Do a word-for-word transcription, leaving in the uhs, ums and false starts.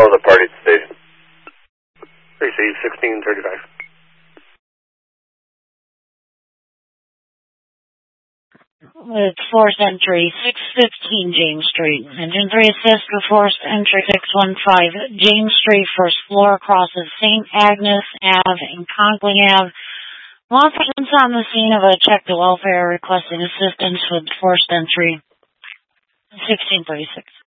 the party at the station. Receive sixteen thirty-five. It's forced entry, six fifteen James Street. Engine three assist with forced entry six one five. James Street, first floor, crosses Saint Agnes Ave and Conklin Ave. Law enforcement's on the scene of a check to welfare requesting assistance with forced entry. sixteen thirty-six.